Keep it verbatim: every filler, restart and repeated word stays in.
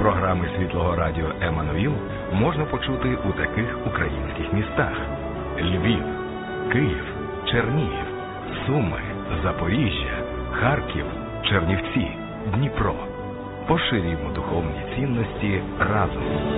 Програми Світлого радіо Еммануїл можна почути у таких українських містах: Львів, Київ, Чернігів, Суми, Запоріжжя, Харків, Чернівці, Дніпро. Поширюємо духовні цінності разом.